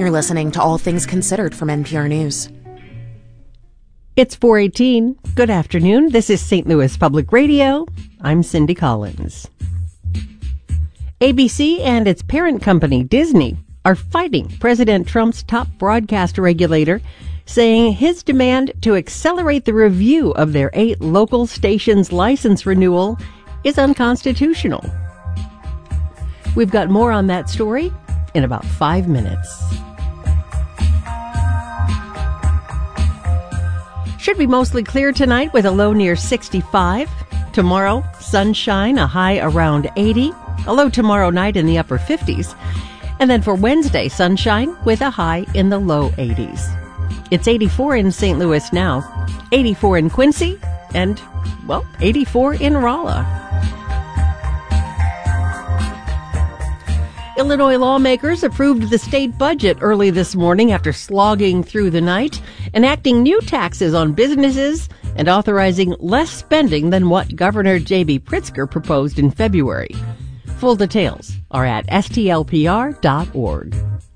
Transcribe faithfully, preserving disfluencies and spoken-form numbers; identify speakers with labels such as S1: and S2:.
S1: You're listening to All Things Considered from N P R News.
S2: It's four eighteen. Good afternoon. This is Saint Louis Public Radio. I'm Cindy Collins. A B C and its parent company, Disney, are fighting President Trump's top broadcast regulator, saying his demand to accelerate the review of their eight local stations' license renewal is unconstitutional. We've got more on that story in about five minutes. Should be mostly clear tonight with a low near sixty-five. Tomorrow, sunshine, a high around eighty. A low tomorrow night in the upper fifties. And then for Wednesday, sunshine with a high in the low eighties. It's eighty-four in Saint Louis now, eighty-four in Quincy, and, well, eighty-four in Rolla. Illinois lawmakers approved the state budget early this morning after slogging through the night, enacting new taxes on businesses and authorizing less spending than what Governor J B Pritzker proposed in February. Full details are at S T L P R dot org.